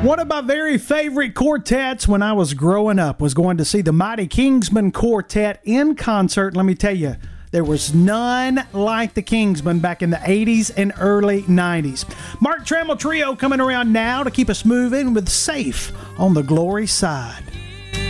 One of my very favorite quartets when I was growing up was going to see the Mighty Kingsmen Quartet in concert. Let me tell you, there was none like the Kingsmen back in the 80s and early 90s. Mark Trammell Trio coming around now to keep us moving with Safe on the Glory Side.